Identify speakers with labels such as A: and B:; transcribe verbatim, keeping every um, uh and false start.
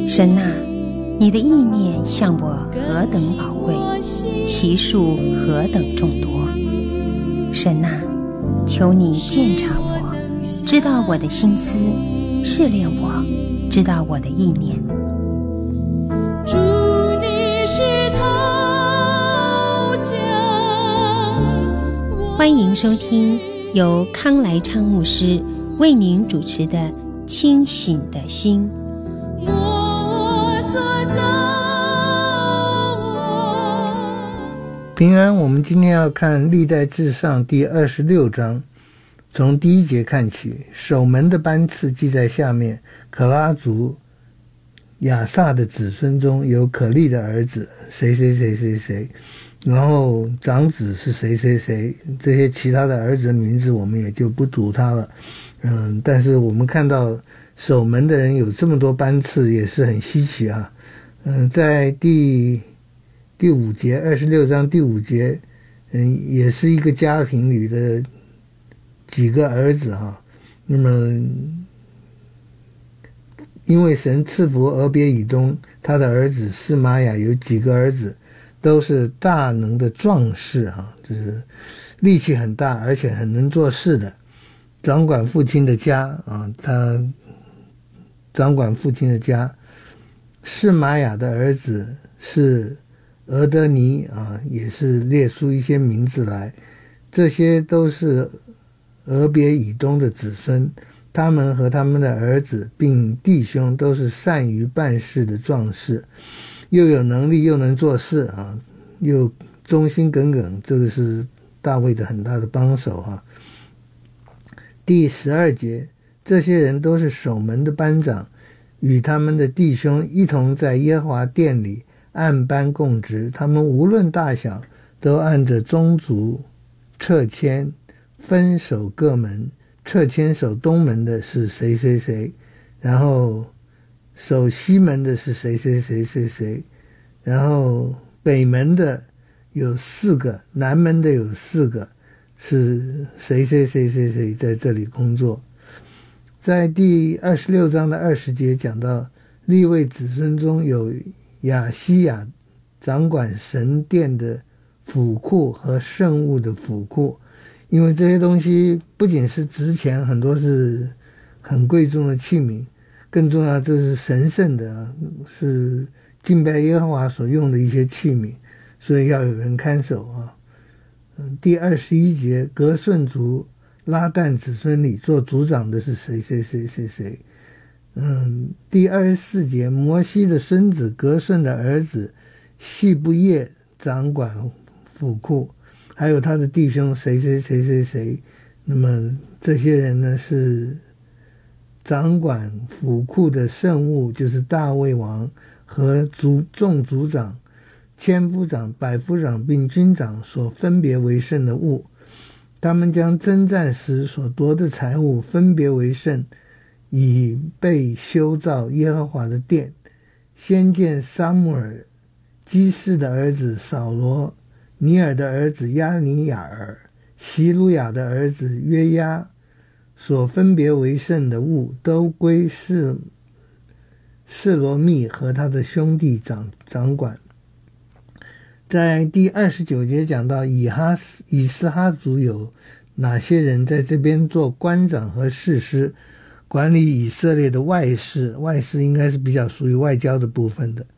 A: 神啊，你的意念向我何等宝贵，其数何等众多。神啊，求你鉴察我，知道我的心思，试炼我，知道我的意念。
B: 主，你是陶匠，
A: 欢迎收听由康来昌牧师为您主持的清醒的心。
B: 我所造我。
C: 平安，我们今天要看历代志上第二十六章，从第一节看起。守门的班次记在下面。可拉族亚萨的子孙中有可利的儿子谁谁谁谁谁，然后长子是谁谁谁，这些其他的儿子的名字我们也就不读他了。嗯，但是我们看到守门的人有这么多班次也是很稀奇啊。嗯，在第第五节二十六章第五节，嗯，也是一个家庭里的几个儿子啊。那么因为神赐福俄别以东，他的儿子示玛雅有几个儿子都是大能的壮士啊，就是力气很大而且很能做事的，掌管父亲的家啊，他掌管父亲的家。示玛雅的儿子是俄德尼啊，也是列出一些名字来，这些都是俄别以东的子孙，他们和他们的儿子并弟兄都是善于办事的壮士，又有能力又能做事啊，又忠心耿耿，这个是大卫的很大的帮手啊。第十二节，这些人都是守门的班长，与他们的弟兄一同在耶和华殿里按班供职，他们无论大小都按着宗族掣签分守各门。掣签守东门的是谁谁谁，然后守西门的是谁谁谁谁谁，然后北门的有四个，南门的有四个，是谁谁谁谁谁在这里工作。在第二十六章的二十节讲到利未子孙中有亚西亚掌管神殿的府库和圣物的府库，因为这些东西不仅是值钱，很多是很贵重的器皿，更重要这是神圣的，是敬拜耶和华所用的一些器皿，所以要有人看守啊。第二十一节，革顺族拉旦子孙里做族长的是谁谁谁谁谁。嗯，第二十四节，摩西的孙子革顺的儿子细布叶掌管府库，还有他的弟兄谁谁谁谁谁，那么这些人呢是掌管府库的圣物，就是大卫王和族众族长、千夫长、百夫长并军长所分别为圣的物。他们将征战时所夺的财物分别为圣，以被修造耶和华的殿。先见撒母耳、基士的儿子扫罗、尼尔的儿子亚尼亚尔、希鲁雅的儿子约押所分别为圣的物，都归示示罗密和他的兄弟掌掌管。在第二十九节讲到以哈以斯哈族有哪些人在这边做官长和士师，管理以色列的外事，外事应该是比较属于外交的部分的。